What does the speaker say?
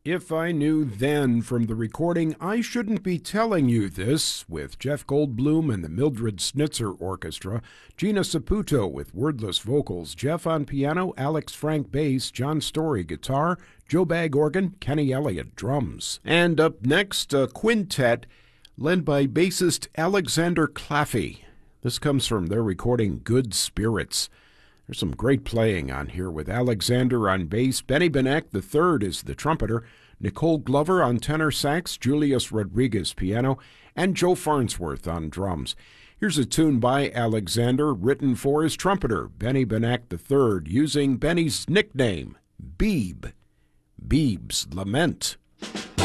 If I knew then from the recording, I shouldn't be telling you this, with Jeff Goldblum and the Mildred Snitzer Orchestra, Gina Saputo with wordless vocals, Jeff on piano, Alex Frank bass, John Story guitar, Joe Bag organ, Kenny Elliott drums. And up next, a quintet led by bassist Alexander Claffey. This comes from their recording Good Spirits. There's some great playing on here with Alexander on bass, Benny Benek III is the trumpeter, Nicole Glover on tenor sax, Julius Rodriguez piano, and Joe Farnsworth on drums. Here's a tune by Alexander written for his trumpeter, Benny Benek III, using Benny's nickname, Beeb. Beeb's Lament.